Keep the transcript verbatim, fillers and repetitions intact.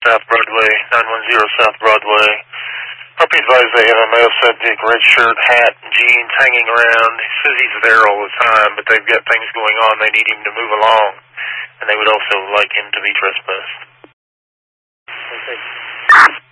South Broadway, nine one zero South Broadway. Hope you advise they have a male subject, red shirt, hat, and jeans, hanging around. He says he's there all the time, but they've got things going on. They need him to move along, and they would also like him to be trespassed. Okay.